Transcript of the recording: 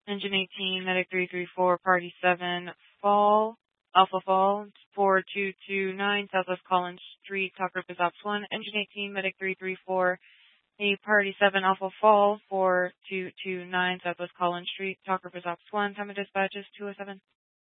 Engine 18, Medic 334, Party 7, Alpha Fall, 4229, Southwest Collins Street, Talk Group is Ops 1. Engine 18, Medic 334, Party 7, Alpha Fall, 4229, Southwest Collins Street, Talk Group is Ops 1. Time of dispatch is 2:07.